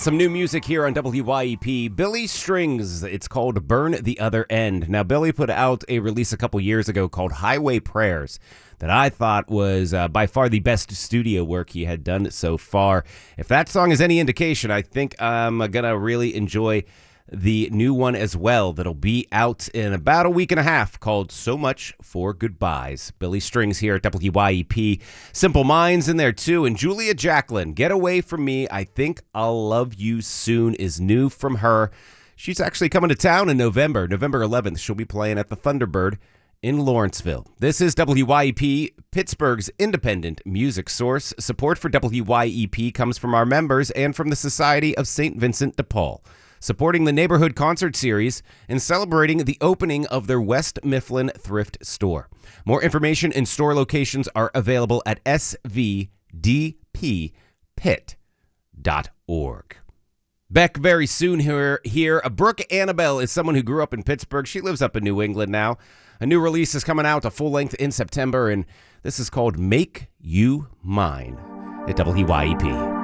Some new music here on WYEP. Billy Strings. It's called Burn the Other End. Now, Billy put out a release a couple years ago called Highway Prayers that I thought was by far the best studio work he had done so far. If that song is any indication, I think I'm going to really enjoy the new one as well that'll be out in about a week and a half called So Much for Goodbyes. Billy Strings here at WYEP. Simple Minds in there too. And Julia Jacqueline, Get Away From Me, I Think I'll Love You Soon is new from her. She's actually coming to town in November 11th. She'll be playing at the Thunderbird in Lawrenceville. This is WYEP, Pittsburgh's independent music source. Support for WYEP comes from our members and from the Society of St. Vincent de Paul, supporting the Neighborhood Concert Series and celebrating the opening of their West Mifflin thrift store. More information and store locations are available at svdppit.org. Back very soon here. Brooke Annabelle is someone who grew up in Pittsburgh. She lives up in New England now. A new release is coming out, a full length in September, and this is called Make You Mine at WYEP.